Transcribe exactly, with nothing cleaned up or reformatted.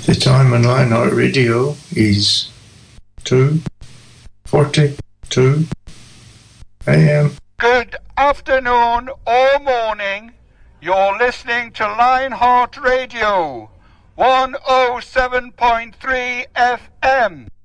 The time on Lionheart Radio is two forty-two a m. Good afternoon or morning. You're listening to Lionheart Radio, one oh seven point three F M.